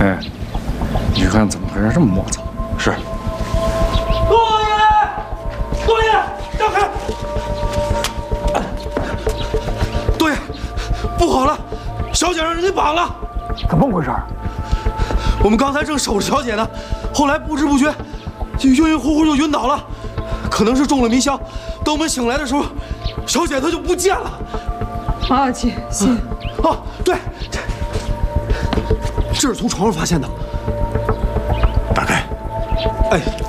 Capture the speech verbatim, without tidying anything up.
哎，你看怎么回事？这么磨蹭？ 是。 多爷，多爷，让开！多爷，不好了，小姐让人给绑了。 怎么回事？ 我们刚才正守着小姐呢，后来不知不觉就晕晕乎乎就晕倒了，可能是中了迷香。等我们醒来的时候，小姐她就不见了。 啊，姐，谢。 哦，对，这是从床上发现的。 打开。 哎。